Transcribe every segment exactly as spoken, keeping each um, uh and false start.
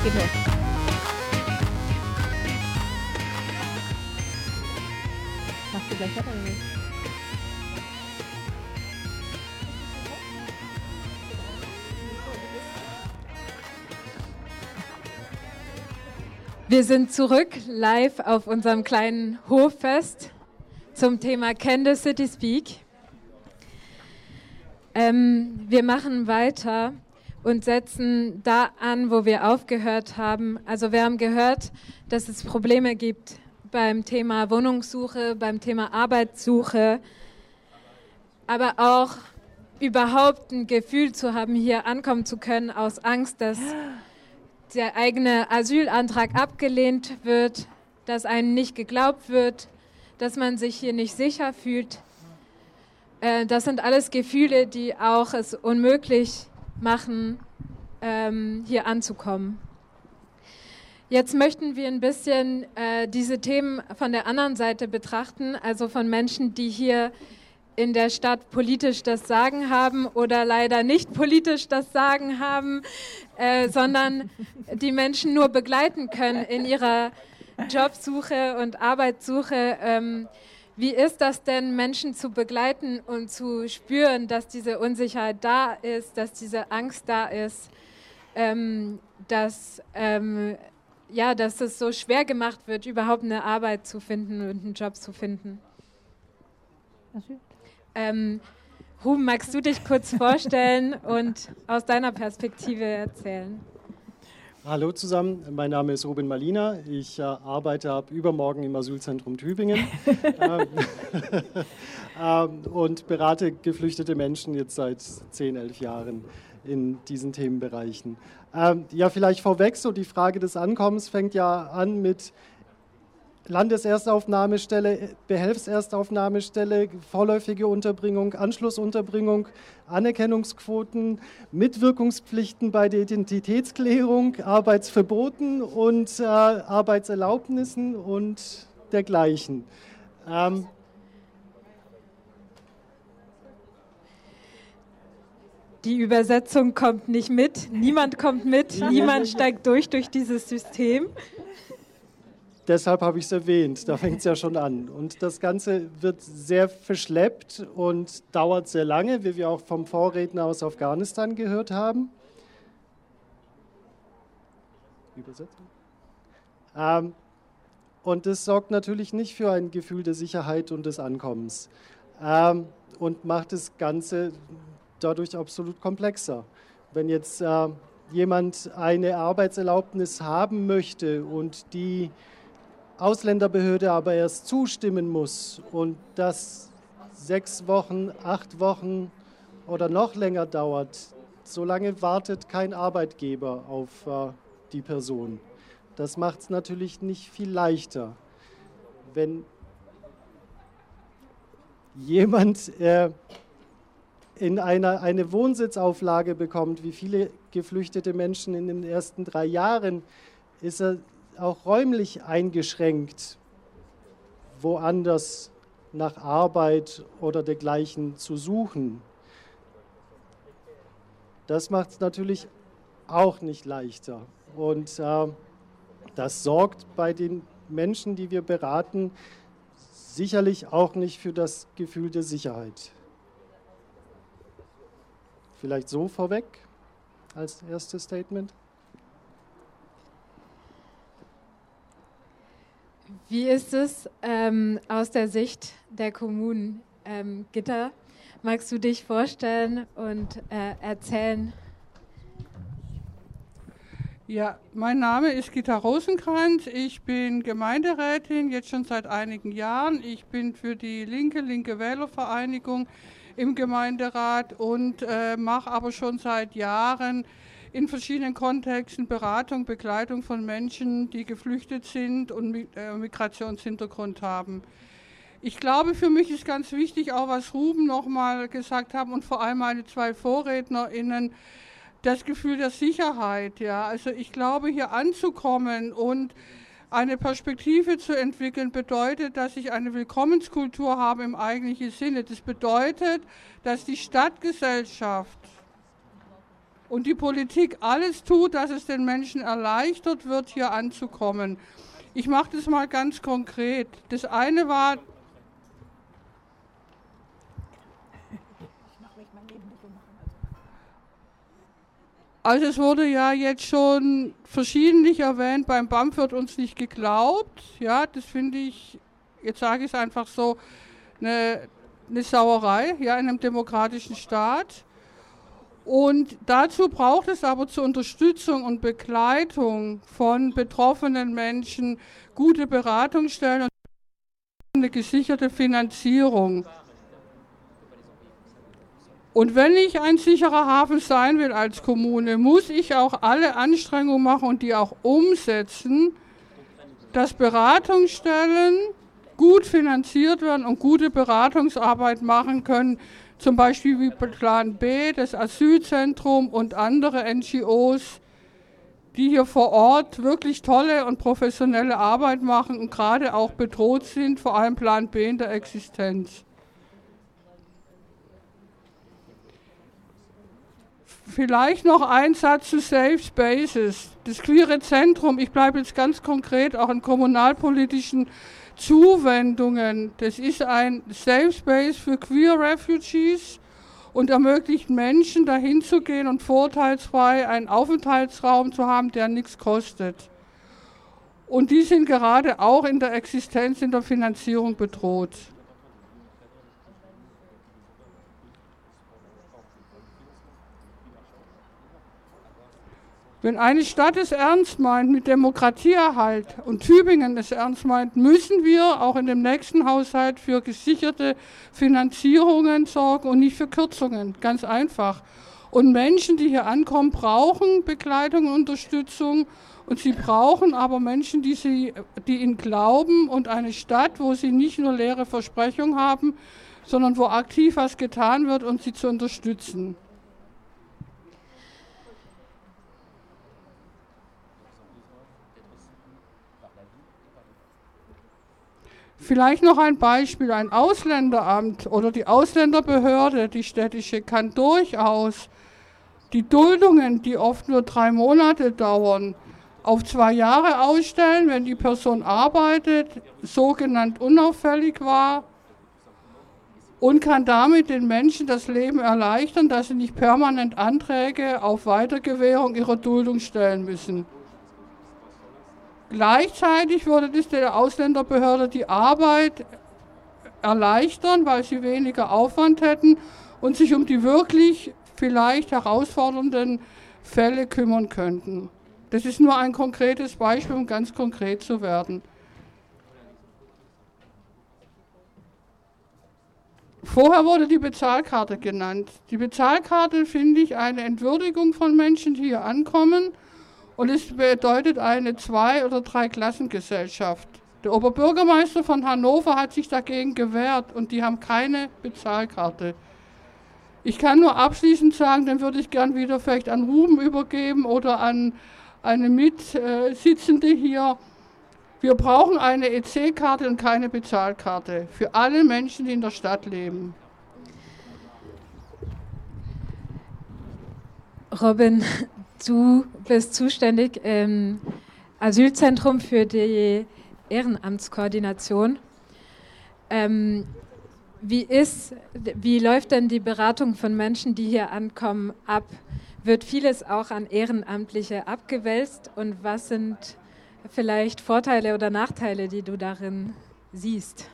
geht los. Machst du gleich weiter oder nicht? Wir sind zurück live auf unserem kleinen Hoffest zum Thema Can the City Speak? Ähm, wir machen weiter und setzen da an, wo wir aufgehört haben. Also wir haben gehört, dass es Probleme gibt beim Thema Wohnungssuche, beim Thema Arbeitssuche, aber auch überhaupt ein Gefühl zu haben, hier ankommen zu können aus Angst, dass der eigene Asylantrag abgelehnt wird, dass einem nicht geglaubt wird, dass man sich hier nicht sicher fühlt. Äh, das sind alles Gefühle, die auch es unmöglich machen, ähm, hier anzukommen. Jetzt möchten wir ein bisschen äh, diese Themen von der anderen Seite betrachten, also von Menschen, die hier in der Stadt politisch das Sagen haben oder leider nicht politisch das Sagen haben, äh, sondern die Menschen nur begleiten können in ihrer Jobsuche und Arbeitssuche. Ähm, wie ist das denn, Menschen zu begleiten und zu spüren, dass diese Unsicherheit da ist, dass diese Angst da ist, ähm, dass, ähm, ja, dass es so schwer gemacht wird, überhaupt eine Arbeit zu finden und einen Job zu finden? Ähm, Ruben, magst du dich kurz vorstellen und aus deiner Perspektive erzählen? Hallo zusammen, mein Name ist Ruben Malina. Ich äh, arbeite ab übermorgen im Asylzentrum Tübingen ähm, ähm, und berate geflüchtete Menschen jetzt seit zehn, elf Jahren in diesen Themenbereichen. Ähm, ja, vielleicht vorweg, so die Frage des Ankommens fängt ja an mit Landeserstaufnahmestelle, Behelfserstaufnahmestelle, vorläufige Unterbringung, Anschlussunterbringung, Anerkennungsquoten, Mitwirkungspflichten bei der Identitätsklärung, Arbeitsverboten und äh, Arbeitserlaubnissen und dergleichen. Ähm Die Übersetzung kommt nicht mit, niemand kommt mit, niemand steigt durch durch dieses System. Deshalb habe ich es erwähnt, da fängt es ja schon an. Und das Ganze wird sehr verschleppt und dauert sehr lange, wie wir auch vom Vorredner aus Afghanistan gehört haben. Übersetzung. Ähm, und das sorgt natürlich nicht für ein Gefühl der Sicherheit und des Ankommens ähm, und macht das Ganze dadurch absolut komplexer. Wenn jetzt äh, jemand eine Arbeitserlaubnis haben möchte und die Ausländerbehörde aber erst zustimmen muss und das sechs Wochen, acht Wochen oder noch länger dauert, so lange wartet kein Arbeitgeber auf äh, die Person. Das macht es natürlich nicht viel leichter. Wenn jemand äh, in einer eine Wohnsitzauflage bekommt, wie viele geflüchtete Menschen in den ersten drei Jahren, ist er auch räumlich eingeschränkt, woanders nach Arbeit oder dergleichen zu suchen. Das macht es natürlich auch nicht leichter. Und äh, das sorgt bei den Menschen, die wir beraten, sicherlich auch nicht für das Gefühl der Sicherheit. Vielleicht so vorweg als erstes Statement. Wie ist es ähm, aus der Sicht der Kommunen? Ähm, Gitta, magst du dich vorstellen und äh, erzählen? Ja, mein Name ist Gitta Rosenkranz. Ich bin Gemeinderätin, jetzt schon seit einigen Jahren. Ich bin für die Linke, Linke Wählervereinigung im Gemeinderat und äh, mache aber schon seit Jahren in verschiedenen Kontexten Beratung, Begleitung von Menschen, die geflüchtet sind und Migrationshintergrund haben. Ich glaube, für mich ist ganz wichtig, auch was Ruben nochmal gesagt hat und vor allem meine zwei VorrednerInnen, das Gefühl der Sicherheit. Ja. Also ich glaube, hier anzukommen und eine Perspektive zu entwickeln, bedeutet, dass ich eine Willkommenskultur habe im eigentlichen Sinne. Das bedeutet, dass die Stadtgesellschaft und die Politik alles tut, dass es den Menschen erleichtert wird, hier anzukommen. Ich mache das mal ganz konkret. Das eine war, also es wurde ja jetzt schon verschiedentlich erwähnt, beim B A M F wird uns nicht geglaubt. Ja, das finde ich, jetzt sage ich es einfach so, eine, eine Sauerei, ja, in einem demokratischen Staat. Und dazu braucht es aber zur Unterstützung und Begleitung von betroffenen Menschen gute Beratungsstellen und eine gesicherte Finanzierung. Und wenn ich ein sicherer Hafen sein will als Kommune, muss ich auch alle Anstrengungen machen und die auch umsetzen, dass Beratungsstellen gut finanziert werden und gute Beratungsarbeit machen können, zum Beispiel wie Plan B, das Asylzentrum und andere N G Os, die hier vor Ort wirklich tolle und professionelle Arbeit machen und gerade auch bedroht sind, vor allem Plan B in der Existenz. Vielleicht noch ein Satz zu Safe Spaces. Das queere Zentrum, ich bleibe jetzt ganz konkret auch in kommunalpolitischen Zuwendungen. Das ist ein Safe Space für Queer Refugees und ermöglicht Menschen, dahin zu gehen und vorteilsfrei einen Aufenthaltsraum zu haben, der nichts kostet. Und die sind gerade auch in der Existenz, in der Finanzierung bedroht. Wenn eine Stadt es ernst meint mit Demokratieerhalt und Tübingen es ernst meint, müssen wir auch in dem nächsten Haushalt für gesicherte Finanzierungen sorgen und nicht für Kürzungen, ganz einfach. Und Menschen, die hier ankommen, brauchen Begleitung und Unterstützung und sie brauchen aber Menschen, die, sie, die ihnen glauben und eine Stadt, wo sie nicht nur leere Versprechungen haben, sondern wo aktiv was getan wird, um sie zu unterstützen. Vielleicht noch ein Beispiel, ein Ausländeramt oder die Ausländerbehörde, die städtische, kann durchaus die Duldungen, die oft nur drei Monate dauern, auf zwei Jahre ausstellen, wenn die Person arbeitet, sogenannt unauffällig war und kann damit den Menschen das Leben erleichtern, dass sie nicht permanent Anträge auf Weitergewährung ihrer Duldung stellen müssen. Gleichzeitig würde das der Ausländerbehörde die Arbeit erleichtern, weil sie weniger Aufwand hätten und sich um die wirklich vielleicht herausfordernden Fälle kümmern könnten. Das ist nur ein konkretes Beispiel, um ganz konkret zu werden. Vorher wurde die Bezahlkarte genannt. Die Bezahlkarte finde ich eine Entwürdigung von Menschen, die hier ankommen. Und es bedeutet eine Zwei- oder Drei-Klassengesellschaft. Der Oberbürgermeister von Hannover hat sich dagegen gewehrt und die haben keine Bezahlkarte. Ich kann nur abschließend sagen, dann würde ich gern wieder vielleicht an Ruben übergeben oder an eine Mitsitzende hier. Wir brauchen eine E C-Karte und keine Bezahlkarte für alle Menschen, die in der Stadt leben. Robin, du bist zuständig im Asylzentrum für die Ehrenamtskoordination. Ähm, wie, ist, wie läuft denn die Beratung von Menschen, die hier ankommen, ab? Wird vieles auch an Ehrenamtliche abgewälzt? Und was sind vielleicht Vorteile oder Nachteile, die du darin siehst?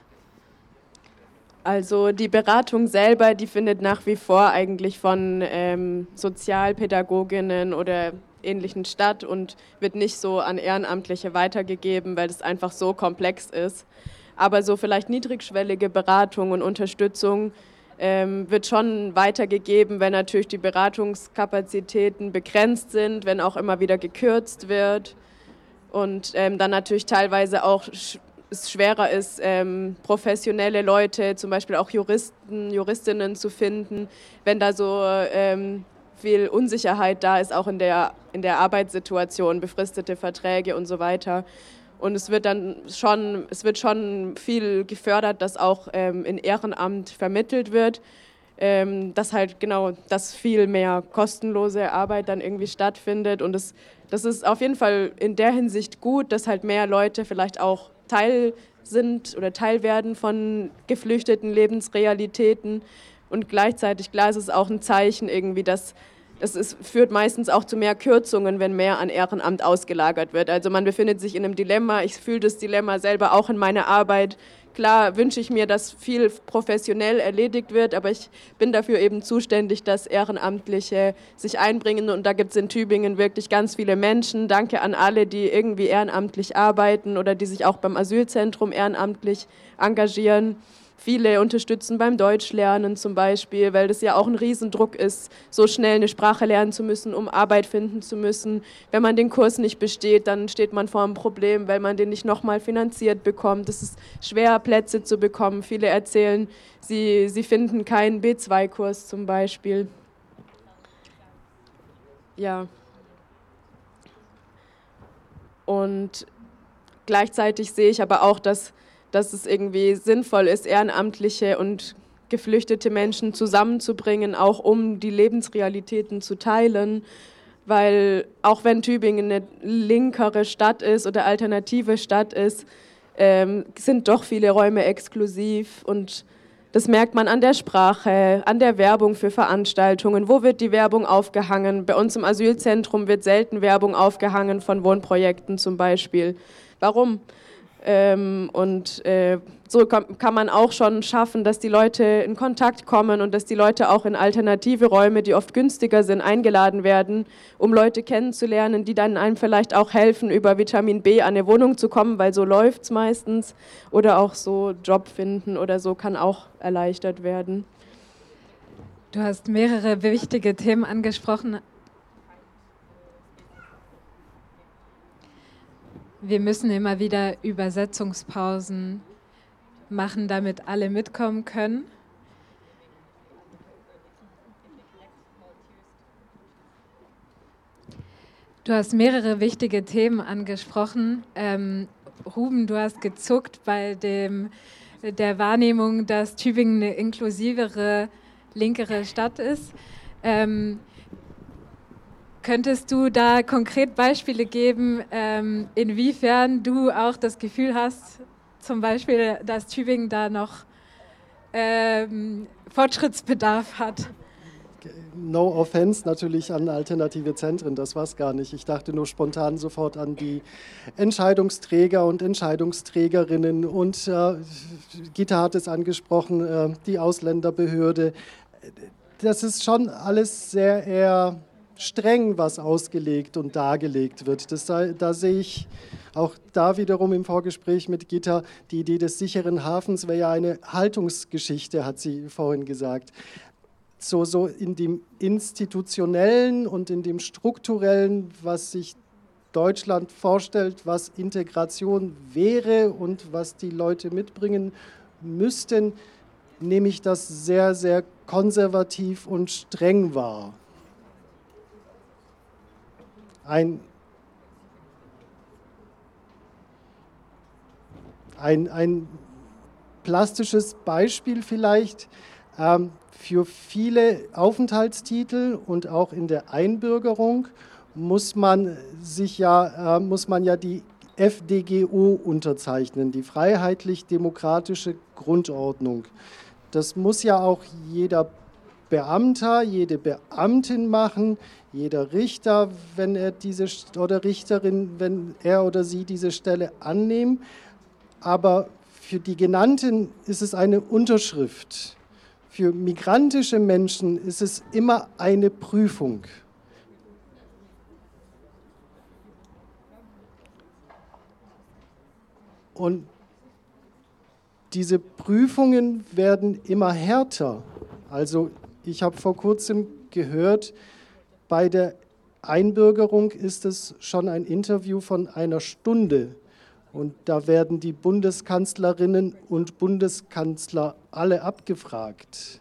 Also die Beratung selber, die findet nach wie vor eigentlich von ähm, Sozialpädagoginnen oder Ähnlichen statt und wird nicht so an Ehrenamtliche weitergegeben, weil es einfach so komplex ist. Aber so vielleicht niedrigschwellige Beratung und Unterstützung ähm, wird schon weitergegeben, wenn natürlich die Beratungskapazitäten begrenzt sind, wenn auch immer wieder gekürzt wird und ähm, dann natürlich teilweise auch es schwerer ist, ähm, professionelle Leute, zum Beispiel auch Juristen, Juristinnen zu finden, wenn da so ähm, viel Unsicherheit da ist, auch in der, in der Arbeitssituation, befristete Verträge und so weiter. Und es wird dann schon, es wird schon viel gefördert, dass auch ähm, in Ehrenamt vermittelt wird. ähm, dass halt genau, dass viel mehr kostenlose Arbeit dann irgendwie stattfindet und das, das ist auf jeden Fall in der Hinsicht gut, dass halt mehr Leute vielleicht auch Teil sind oder Teil werden von geflüchteten Lebensrealitäten und gleichzeitig, klar, ist es auch ein Zeichen irgendwie, dass es ist, führt meistens auch zu mehr Kürzungen, wenn mehr an Ehrenamt ausgelagert wird. Also man befindet sich in einem Dilemma. Ich fühle das Dilemma selber auch in meiner Arbeit. Klar wünsche ich mir, dass viel professionell erledigt wird, aber ich bin dafür eben zuständig, dass Ehrenamtliche sich einbringen. Und da gibt es in Tübingen wirklich ganz viele Menschen. Danke an alle, die irgendwie ehrenamtlich arbeiten oder die sich auch beim Asylzentrum ehrenamtlich engagieren. Viele unterstützen beim Deutschlernen zum Beispiel, weil das ja auch ein Riesendruck ist, so schnell eine Sprache lernen zu müssen, um Arbeit finden zu müssen. Wenn man den Kurs nicht besteht, dann steht man vor einem Problem, weil man den nicht nochmal finanziert bekommt. Es ist schwer, Plätze zu bekommen. Viele erzählen, sie, sie finden keinen B zwei Kurs zum Beispiel. Ja. Und gleichzeitig sehe ich aber auch, dass dass es irgendwie sinnvoll ist, ehrenamtliche und geflüchtete Menschen zusammenzubringen, auch um die Lebensrealitäten zu teilen, weil auch wenn Tübingen eine linkere Stadt ist oder alternative Stadt ist, ähm, sind doch viele Räume exklusiv und das merkt man an der Sprache, an der Werbung für Veranstaltungen. Wo wird die Werbung aufgehangen? Bei uns im Asylzentrum wird selten Werbung aufgehangen von Wohnprojekten zum Beispiel. Warum? Ähm, und äh, so kann, kann man auch schon schaffen, dass die Leute in Kontakt kommen und dass die Leute auch in alternative Räume, die oft günstiger sind, eingeladen werden, um Leute kennenzulernen, die dann einem vielleicht auch helfen, über Vitamin B an eine Wohnung zu kommen, weil so läuft es meistens. Oder auch so Job finden oder so kann auch erleichtert werden. Du hast mehrere wichtige Themen angesprochen. Wir müssen immer wieder Übersetzungspausen machen, damit alle mitkommen können. Du hast mehrere wichtige Themen angesprochen. Ähm, Ruben, du hast gezuckt bei dem, der Wahrnehmung, dass Tübingen eine inklusivere, linkere Stadt ist. Ähm, Könntest du da konkret Beispiele geben, ähm, inwiefern du auch das Gefühl hast, zum Beispiel, dass Tübingen da noch ähm, Fortschrittsbedarf hat? No offense natürlich an alternative Zentren, das war es gar nicht. Ich dachte nur spontan sofort an die Entscheidungsträger und Entscheidungsträgerinnen und äh, Gita hat es angesprochen, äh, die Ausländerbehörde. Das ist schon alles sehr eher streng, was ausgelegt und dargelegt wird. Das, da, da sehe ich auch da wiederum im Vorgespräch mit Gita, die Idee des sicheren Hafens wäre ja eine Haltungsgeschichte, hat sie vorhin gesagt. So, so in dem Institutionellen und in dem Strukturellen, was sich Deutschland vorstellt, was Integration wäre und was die Leute mitbringen müssten, nehme ich das sehr, sehr konservativ und streng wahr. Ein, ein, ein plastisches Beispiel vielleicht ähm, für viele Aufenthaltstitel und auch in der Einbürgerung muss man sich ja, äh, muss man ja die F D G O unterzeichnen, die Freiheitlich-Demokratische Grundordnung. Das muss ja auch jeder Beamter, jede Beamtin machen, jeder Richter, wenn er diese oder Richterin, wenn er oder sie diese Stelle annehmen. Aber für die Genannten ist es eine Unterschrift. Für migrantische Menschen ist es immer eine Prüfung. Und diese Prüfungen werden immer härter. Also ich habe vor kurzem gehört, bei der Einbürgerung ist es schon ein Interview von einer Stunde. Und da werden die Bundeskanzlerinnen und Bundeskanzler alle abgefragt.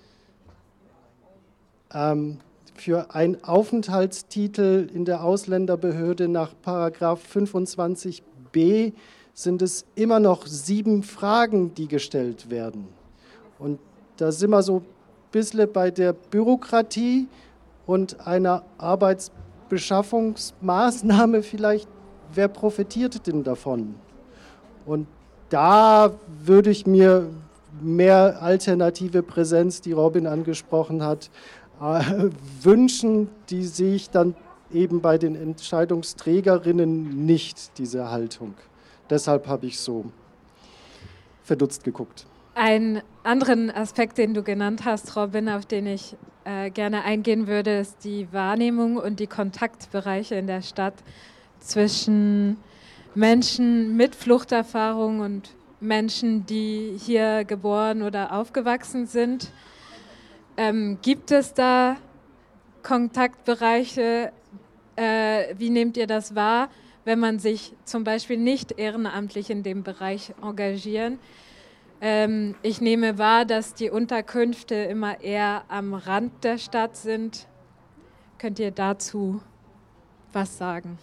Ähm, für einen Aufenthaltstitel in der Ausländerbehörde nach Paragraph fünfundzwanzig b sind es immer noch sieben Fragen, die gestellt werden. Und da sind wir so bisschen bei der Bürokratie und einer Arbeitsbeschaffungsmaßnahme vielleicht, wer profitiert denn davon? Und da würde ich mir mehr alternative Präsenz, die Robin angesprochen hat, äh, wünschen. Die sehe ich dann eben bei den Entscheidungsträgerinnen nicht, diese Haltung. Deshalb habe ich so verdutzt geguckt. Einen anderen Aspekt, den du genannt hast, Robin, auf den ich äh, gerne eingehen würde, ist die Wahrnehmung und die Kontaktbereiche in der Stadt zwischen Menschen mit Fluchterfahrung und Menschen, die hier geboren oder aufgewachsen sind. Ähm, gibt es da Kontaktbereiche? Äh, wie nehmt ihr das wahr, wenn man sich zum Beispiel nicht ehrenamtlich in dem Bereich engagiert? Ähm, ich nehme wahr, dass die Unterkünfte immer eher am Rand der Stadt sind. Könnt ihr dazu was sagen?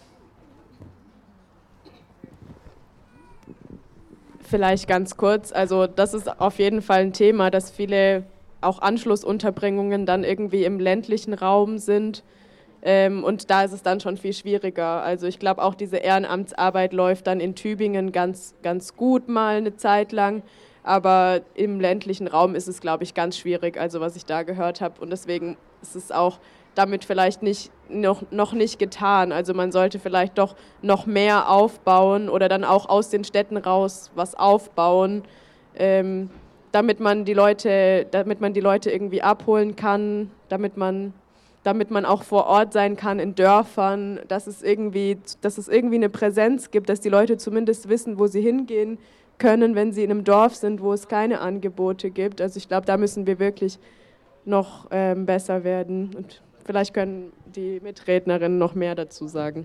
Vielleicht ganz kurz, also das ist auf jeden Fall ein Thema, dass viele auch Anschlussunterbringungen dann irgendwie im ländlichen Raum sind, ähm, und da ist es dann schon viel schwieriger. Also ich glaube auch diese Ehrenamtsarbeit läuft dann in Tübingen ganz, ganz gut mal eine Zeit lang, aber im ländlichen Raum ist es, glaube ich, ganz schwierig, also was ich da gehört habe, und deswegen ist es auch damit vielleicht nicht, noch, noch nicht getan. Also man sollte vielleicht doch noch mehr aufbauen oder dann auch aus den Städten raus was aufbauen, ähm, damit man die Leute, damit man die Leute irgendwie abholen kann, damit man, damit man auch vor Ort sein kann in Dörfern, dass es irgendwie, dass es irgendwie eine Präsenz gibt, dass die Leute zumindest wissen, wo sie hingehen können, wenn sie in einem Dorf sind, wo es keine Angebote gibt. Also ich glaube, da müssen wir wirklich noch ähm, besser werden, und vielleicht können die Mitrednerinnen noch mehr dazu sagen.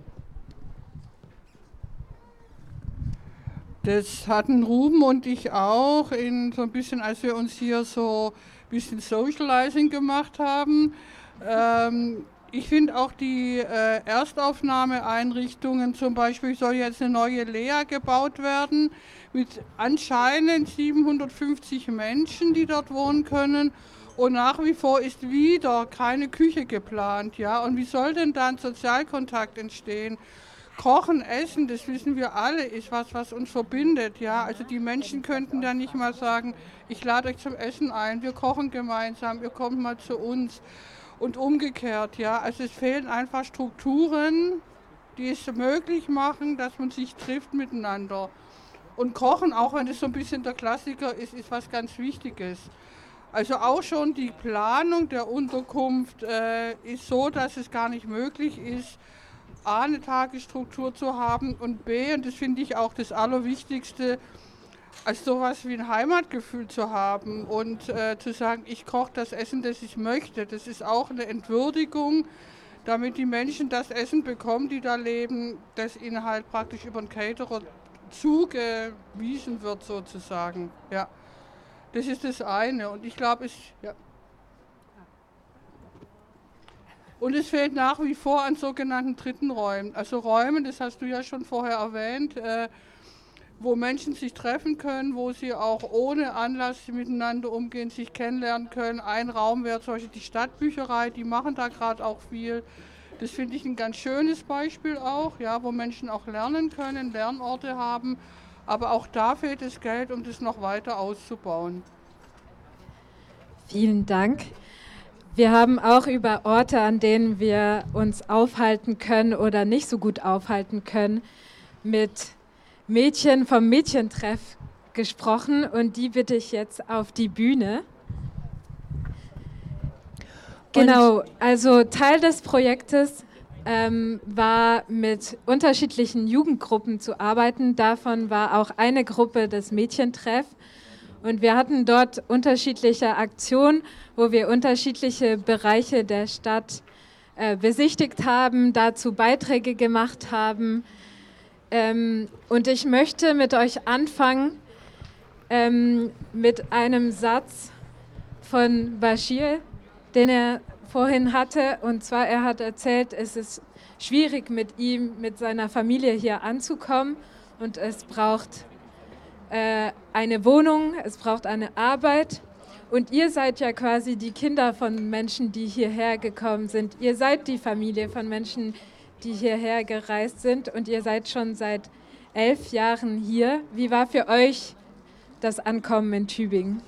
Das hatten Ruben und ich auch, in so ein bisschen, als wir uns hier so ein bisschen Socializing gemacht haben. Ähm, ich finde auch die äh, Erstaufnahmeeinrichtungen, zum Beispiel soll jetzt eine neue Lea gebaut werden, mit anscheinend siebenhundertfünfzig Menschen, die dort wohnen können. Und nach wie vor ist wieder keine Küche geplant, ja. Und wie soll denn da ein Sozialkontakt entstehen? Kochen, Essen, das wissen wir alle, ist was, was uns verbindet, ja. Also die Menschen könnten dann nicht mal sagen, ich lade euch zum Essen ein, wir kochen gemeinsam, ihr kommt mal zu uns. Und umgekehrt, ja. Also es fehlen einfach Strukturen, die es möglich machen, dass man sich trifft miteinander. Und Kochen, auch wenn das so ein bisschen der Klassiker ist, ist was ganz Wichtiges. Also auch schon die Planung der Unterkunft äh, ist so, dass es gar nicht möglich ist, A, eine Tagesstruktur zu haben und B, und das finde ich auch das Allerwichtigste, als sowas wie ein Heimatgefühl zu haben und äh, zu sagen, ich koche das Essen, das ich möchte. Das ist auch eine Entwürdigung, damit die Menschen das Essen bekommen, die da leben, das ihnen halt praktisch über einen Caterer zugewiesen wird sozusagen, ja. Das ist das eine, und ich glaube, es, ja. Und es fehlt nach wie vor an sogenannten dritten Räumen. Also Räumen, das hast du ja schon vorher erwähnt, äh, wo Menschen sich treffen können, wo sie auch ohne Anlass miteinander umgehen, sich kennenlernen können. Ein Raum wäre zum Beispiel die Stadtbücherei, die machen da gerade auch viel. Das finde ich ein ganz schönes Beispiel auch, ja, wo Menschen auch lernen können, Lernorte haben. Aber auch da fehlt das Geld, um das noch weiter auszubauen. Vielen Dank. Wir haben auch über Orte, an denen wir uns aufhalten können oder nicht so gut aufhalten können, mit Mädchen vom Mädchentreff gesprochen, und die bitte ich jetzt auf die Bühne. Genau, also Teil des Projektes ähm, war, mit unterschiedlichen Jugendgruppen zu arbeiten. Davon war auch eine Gruppe des Mädchentreff. Und wir hatten dort unterschiedliche Aktionen, wo wir unterschiedliche Bereiche der Stadt äh, besichtigt haben, dazu Beiträge gemacht haben. Ähm, und ich möchte mit euch anfangen ähm, mit einem Satz von Bashir, den er vorhin hatte. Und zwar, er hat erzählt, es ist schwierig mit ihm, mit seiner Familie hier anzukommen, und es braucht äh, eine Wohnung, es braucht eine Arbeit. Und ihr seid ja quasi die Kinder von Menschen, die hierher gekommen sind. Ihr seid die Familie von Menschen, die hierher gereist sind und ihr seid schon seit elf Jahren hier. Wie war für euch das Ankommen in Tübingen?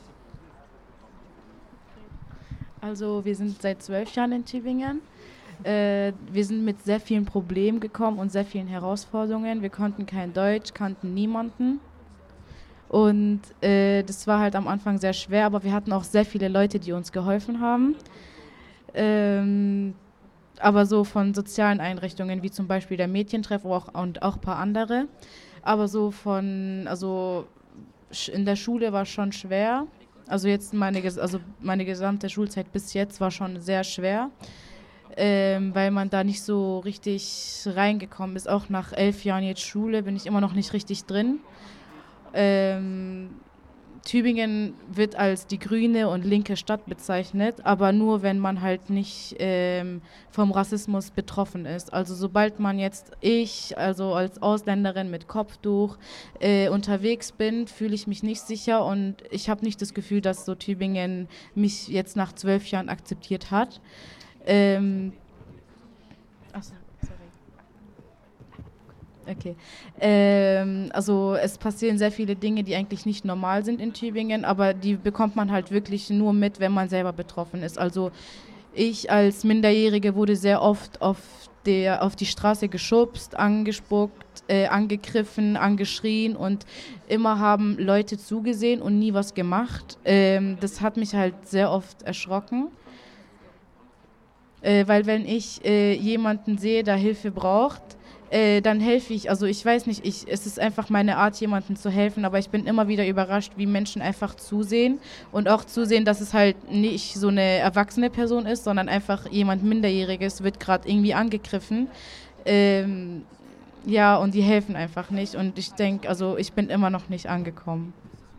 Also wir sind seit zwölf Jahren in Tübingen. Äh, wir sind mit sehr vielen Problemen gekommen und sehr vielen Herausforderungen. Wir konnten kein Deutsch, kannten niemanden. Und äh, das war halt am Anfang sehr schwer, aber wir hatten auch sehr viele Leute, die uns geholfen haben. Ähm, aber so von sozialen Einrichtungen, wie zum Beispiel der Mädchentreff auch, und auch ein paar andere. Aber so von, also in der Schule war es schon schwer. Also jetzt meine, also meine gesamte Schulzeit bis jetzt war schon sehr schwer, ähm, weil man da nicht so richtig reingekommen ist. Auch nach elf Jahren jetzt Schule bin ich immer noch nicht richtig drin. Ähm, Tübingen wird als die grüne und linke Stadt bezeichnet, aber nur, wenn man halt nicht ähm, vom Rassismus betroffen ist. Also sobald man jetzt, ich, also als Ausländerin mit Kopftuch äh, unterwegs bin, fühle ich mich nicht sicher und ich habe nicht das Gefühl, dass so Tübingen mich jetzt nach zwölf Jahren akzeptiert hat. Ähm, achso. Okay. Ähm, also es passieren sehr viele Dinge, die eigentlich nicht normal sind in Tübingen, aber die bekommt man halt wirklich nur mit, wenn man selber betroffen ist. Also ich als Minderjährige wurde sehr oft auf, der, auf die Straße geschubst, angespuckt, äh, angegriffen, angeschrien und immer haben Leute zugesehen und nie was gemacht. Ähm, das hat mich halt sehr oft erschrocken. Äh, weil wenn ich äh, jemanden sehe, der Hilfe braucht, Äh, dann helfe ich, also ich weiß nicht, ich, es ist einfach meine Art, jemandem zu helfen, aber ich bin immer wieder überrascht, wie Menschen einfach zusehen und auch zusehen, dass es halt nicht so eine erwachsene Person ist, sondern einfach jemand Minderjähriges wird gerade irgendwie angegriffen. Ähm, ja, und die helfen einfach nicht und ich denke, also ich bin immer noch nicht angekommen.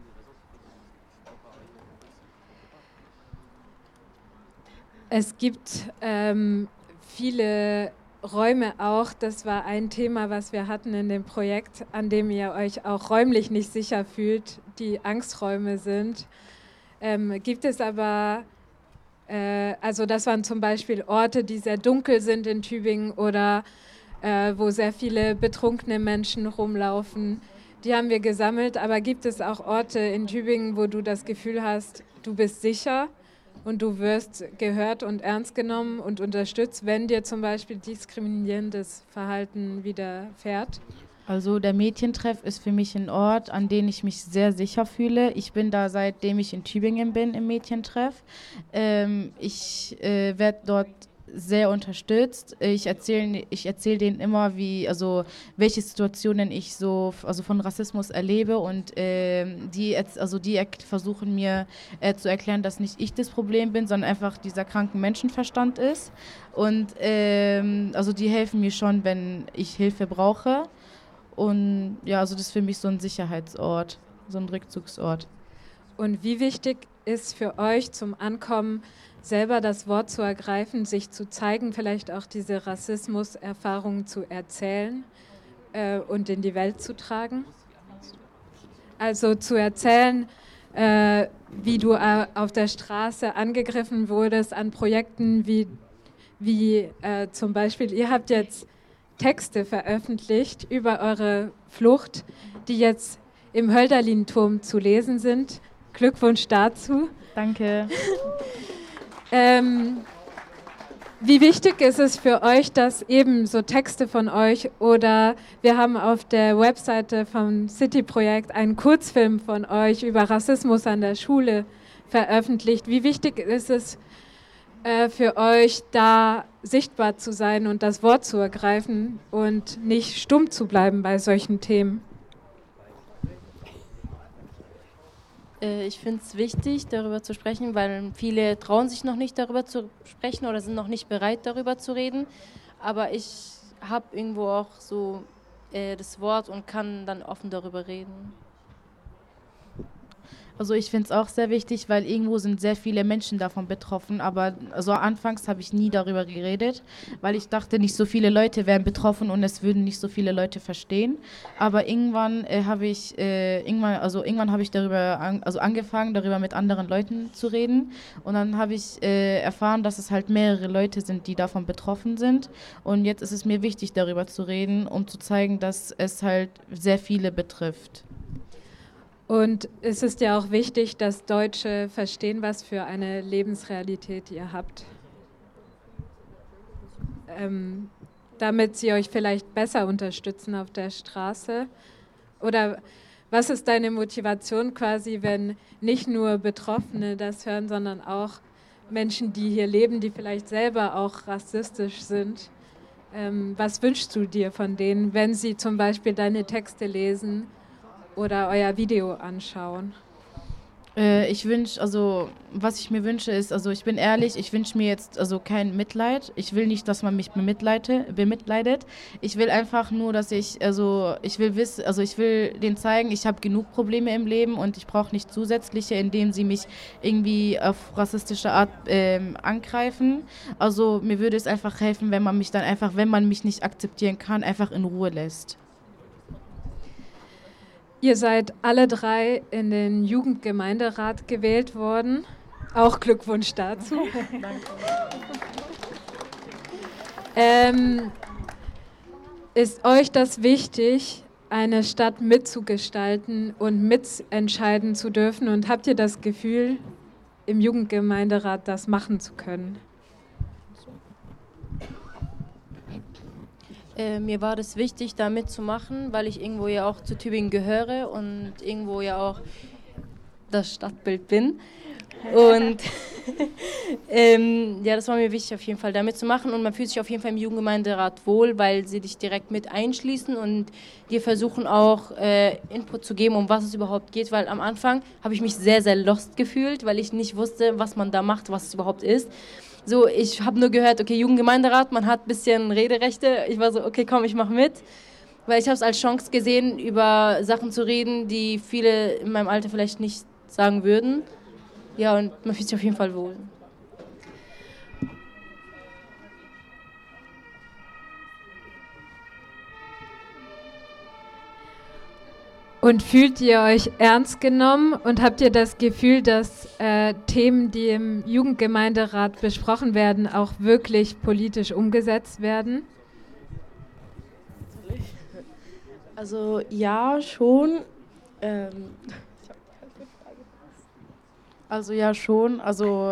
Es gibt ähm, viele Räume auch, das war ein Thema, was wir hatten in dem Projekt, an dem ihr euch auch räumlich nicht sicher fühlt, die Angsträume sind. Ähm, gibt es aber, äh, also das waren zum Beispiel Orte, die sehr dunkel sind in Tübingen oder äh, wo sehr viele betrunkene Menschen rumlaufen. Die haben wir gesammelt, aber gibt es auch Orte in Tübingen, wo du das Gefühl hast, du bist sicher? Und du wirst gehört und ernst genommen und unterstützt, wenn dir zum Beispiel diskriminierendes Verhalten widerfährt? Also der Mädchentreff ist für mich ein Ort, an dem ich mich sehr sicher fühle. Ich bin da, seitdem ich in Tübingen bin, im Mädchentreff. Ähm, ich äh, werde dort sehr unterstützt. Ich erzähle ich erzähl denen immer, wie, also welche Situationen ich so also von Rassismus erlebe und äh, die, also die versuchen mir äh, zu erklären, dass nicht ich das Problem bin, sondern einfach dieser kranken Menschenverstand ist. Und ähm, also die helfen mir schon, wenn ich Hilfe brauche. Und ja, also das ist für mich so ein Sicherheitsort, so ein Rückzugsort. Und wie wichtig ist für euch zum Ankommen, selber das Wort zu ergreifen, sich zu zeigen, vielleicht auch diese Rassismus-Erfahrungen zu erzählen äh, und in die Welt zu tragen? Also zu erzählen, äh, wie du äh, auf der Straße angegriffen wurdest an Projekten wie, wie äh, zum Beispiel, ihr habt jetzt Texte veröffentlicht über eure Flucht, die jetzt im Hölderlin-Turm zu lesen sind. Glückwunsch dazu. Danke. ähm, wie wichtig ist es für euch, dass eben so Texte von euch oder wir haben auf der Webseite vom City-Projekt einen Kurzfilm von euch über Rassismus an der Schule veröffentlicht. Wie wichtig ist es äh, für euch, da sichtbar zu sein und das Wort zu ergreifen und nicht stumm zu bleiben bei solchen Themen? Ich finde es wichtig, darüber zu sprechen, weil viele trauen sich noch nicht darüber zu sprechen oder sind noch nicht bereit, darüber zu reden. Aber ich habe irgendwo auch so äh, das Wort und kann dann offen darüber reden. Also ich finde es auch sehr wichtig, weil irgendwo sind sehr viele Menschen davon betroffen, aber also anfangs habe ich nie darüber geredet, weil ich dachte, nicht so viele Leute wären betroffen und es würden nicht so viele Leute verstehen. Aber irgendwann äh, habe ich äh, irgendwann also irgendwann habe ich darüber an, also angefangen, darüber mit anderen Leuten zu reden und dann habe ich äh, erfahren, dass es halt mehrere Leute sind, die davon betroffen sind und jetzt ist es mir wichtig, darüber zu reden, um zu zeigen, dass es halt sehr viele betrifft. Und es ist ja auch wichtig, dass Deutsche verstehen, was für eine Lebensrealität ihr habt, ähm, damit sie euch vielleicht besser unterstützen auf der Straße. Oder was ist deine Motivation quasi, wenn nicht nur Betroffene das hören, sondern auch Menschen, die hier leben, die vielleicht selber auch rassistisch sind? Ähm, was wünschst du dir von denen, wenn sie zum Beispiel deine Texte lesen oder euer Video anschauen? Äh, ich wünsche, also was ich mir wünsche ist, also ich bin ehrlich, ich wünsche mir jetzt also kein Mitleid. Ich will nicht, dass man mich bemitleide, bemitleidet. Ich will einfach nur, dass ich, also ich will wissen, also ich will denen zeigen, ich habe genug Probleme im Leben und ich brauche nicht zusätzliche, indem sie mich irgendwie auf rassistische Art ähm, angreifen. Also mir würde es einfach helfen, wenn man mich dann einfach, wenn man mich nicht akzeptieren kann, einfach in Ruhe lässt. Ihr seid alle drei in den Jugendgemeinderat gewählt worden. Auch Glückwunsch dazu. Danke. Ähm, ist euch das wichtig, eine Stadt mitzugestalten und mitentscheiden zu dürfen? Und habt ihr das Gefühl, im Jugendgemeinderat das machen zu können? Äh, mir war das wichtig, da mitzumachen, weil ich irgendwo ja auch zu Tübingen gehöre und irgendwo ja auch das Stadtbild bin. Und ähm, ja, das war mir wichtig, auf jeden Fall da mitzumachen. Und man fühlt sich auf jeden Fall im Jugendgemeinderat wohl, weil sie dich direkt mit einschließen und dir versuchen auch äh, Input zu geben, um was es überhaupt geht. Weil am Anfang habe ich mich sehr, sehr lost gefühlt, weil ich nicht wusste, was man da macht, was es überhaupt ist. So, ich habe nur gehört, okay, Jugendgemeinderat, man hat ein bisschen Rederechte. Ich war so, okay, komm, ich mache mit. Weil ich habe es als Chance gesehen, über Sachen zu reden, die viele in meinem Alter vielleicht nicht sagen würden. Ja, und man fühlt sich auf jeden Fall wohl. Und fühlt ihr euch ernst genommen und habt ihr das Gefühl, dass äh, Themen, die im Jugendgemeinderat besprochen werden, auch wirklich politisch umgesetzt werden? Also ja, schon. Ähm, Also ja schon, also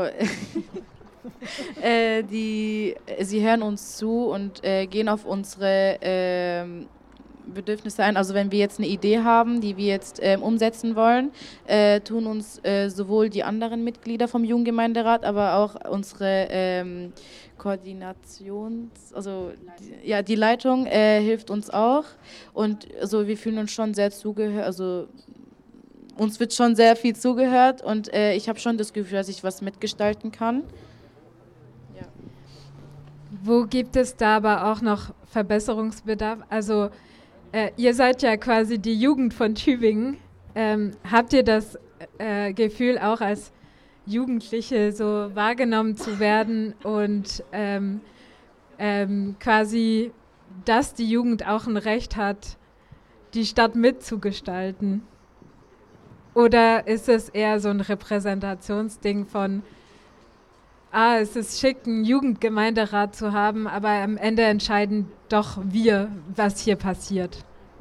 äh, die, sie hören uns zu und äh, gehen auf unsere äh, Bedürfnisse ein. Also wenn wir jetzt eine Idee haben, die wir jetzt äh, umsetzen wollen, äh, tun uns äh, sowohl die anderen Mitglieder vom Jugendgemeinderat, aber auch unsere ähm, Koordinations, also die, ja, die Leitung äh, hilft uns auch und also wir fühlen uns schon sehr zugehört, also uns wird schon sehr viel zugehört und äh, ich habe schon das Gefühl, dass ich was mitgestalten kann. Ja. Wo gibt es da aber auch noch Verbesserungsbedarf? Also äh, ihr seid ja quasi die Jugend von Tübingen. Ähm, habt ihr das äh, Gefühl, auch als Jugendliche so wahrgenommen zu werden und ähm, ähm, quasi, dass die Jugend auch ein Recht hat, die Stadt mitzugestalten? Oder ist es eher so ein Repräsentationsding von, ah, es ist schick, einen Jugendgemeinderat zu haben, aber am Ende entscheiden doch wir, was hier passiert?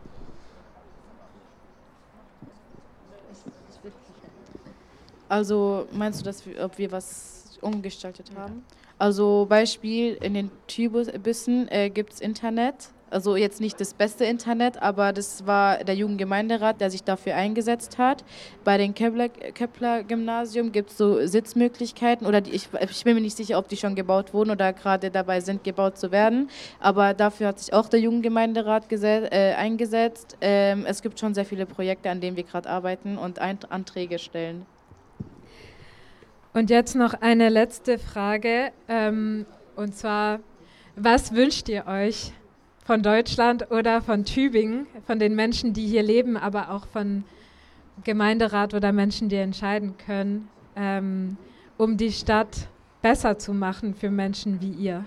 Also meinst du, dass wir, ob wir was umgestaltet haben? Also Beispiel, in den Tybussen äh, gibt es Internet. Also jetzt nicht das beste Internet, aber das war der Jugendgemeinderat, der sich dafür eingesetzt hat. Bei den Kepler-Gymnasium gibt es so Sitzmöglichkeiten, oder die, ich, ich bin mir nicht sicher, ob die schon gebaut wurden oder gerade dabei sind, gebaut zu werden. Aber dafür hat sich auch der Jugendgemeinderat geset, äh, eingesetzt. Ähm, es gibt schon sehr viele Projekte, an denen wir gerade arbeiten und Eint- Anträge stellen. Und jetzt noch eine letzte Frage, ähm, und zwar, was wünscht ihr euch von Deutschland oder von Tübingen, von den Menschen, die hier leben, aber auch von, Gemeinderat oder Menschen, die entscheiden können, ähm, um die Stadt besser zu machen für Menschen wie ihr?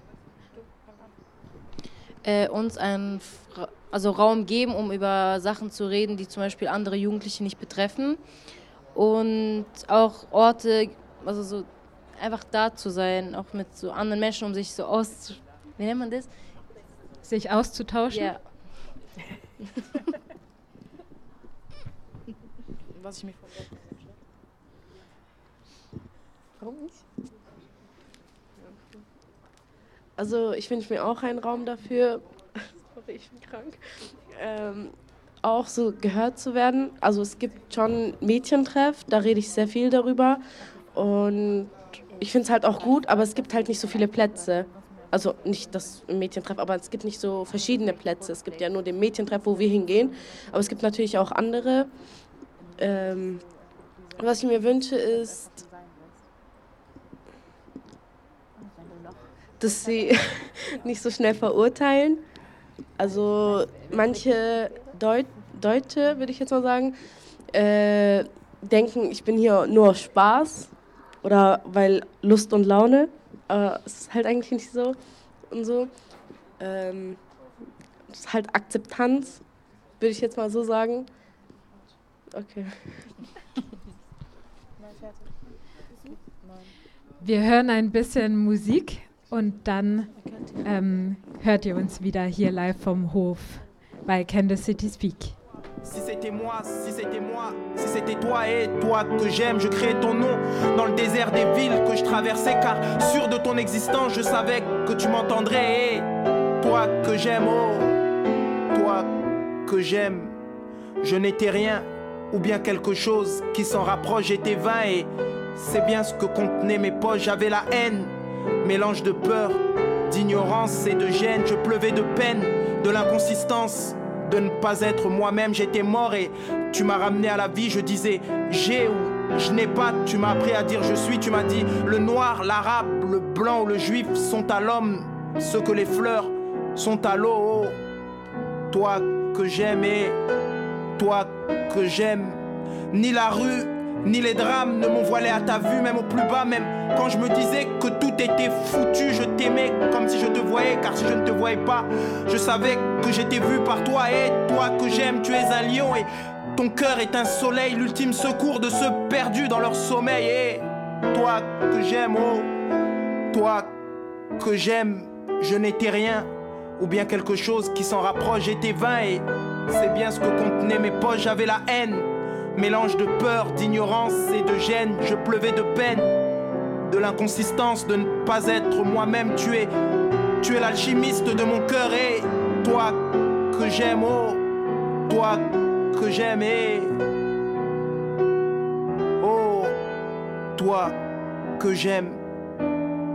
Äh, uns einen Fra- also Raum geben, um über Sachen zu reden, die zum Beispiel andere Jugendliche nicht betreffen. Und auch Orte, also so einfach da zu sein, auch mit so anderen Menschen, um sich so aus... Wie nennt man das? Sich auszutauschen? Ja. Was ich mir vorstelle. Warum nicht? Also ich wünsche mir auch einen Raum dafür, sorry, ich bin krank, ähm, auch so gehört zu werden. Also es gibt schon Mädchentreff, da rede ich sehr viel darüber und ich finde es halt auch gut, aber es gibt halt nicht so viele Plätze. Also nicht das Mädchentreff, aber es gibt nicht so verschiedene Plätze. Es gibt ja nur den Mädchentreff, wo wir hingehen, aber es gibt natürlich auch andere. Ähm, was ich mir wünsche ist, dass sie nicht so schnell verurteilen. Also manche Deut- Deutsche, würde ich jetzt mal sagen, äh, denken, ich bin hier nur aus Spaß oder weil Lust und Laune. Aber es ist halt eigentlich nicht so und so. Ähm, es ist halt Akzeptanz, würde ich jetzt mal so sagen. Okay. Wir hören ein bisschen Musik und dann ähm, hört ihr uns wieder hier live vom Hof bei Can the City Speak. Si c'était moi, si c'était moi, si c'était toi et toi que j'aime, je créais ton nom dans le désert des villes que je traversais car sûr de ton existence, je savais que tu m'entendrais et toi que j'aime, oh, toi que j'aime, je n'étais rien ou bien quelque chose qui s'en rapproche, j'étais vain et c'est bien ce que contenaient mes poches, j'avais la haine, mélange de peur, d'ignorance et de gêne, je pleuvais de peine, de l'inconsistance, de ne pas être moi-même, j'étais mort et tu m'as ramené à la vie, je disais j'ai ou je n'ai pas, tu m'as appris à dire je suis, tu m'as dit le noir, l'arabe, le blanc ou le juif sont à l'homme, ce que les fleurs sont à l'eau, oh, toi que j'aime et toi que j'aime, ni la rue, ni les drames ne m'ont voilé à ta vue, même au plus bas, même quand je me disais que tout était foutu, je t'aimais comme si je te voyais, car si je ne te voyais pas, je savais que j'étais vu par toi et toi que j'aime, tu es un lion et ton cœur est un soleil, l'ultime secours de ceux perdus dans leur sommeil et toi que j'aime, oh, toi que j'aime, je n'étais rien ou bien quelque chose qui s'en rapproche, j'étais vain et c'est bien ce que contenaient mes poches, j'avais la haine, mélange de peur, d'ignorance et de gêne, je pleuvais de peine, de l'inconsistance de ne pas être moi-même, tu es, tu es l'alchimiste de mon cœur et toi que j'aime, oh, toi que j'aime et oh, toi que j'aime.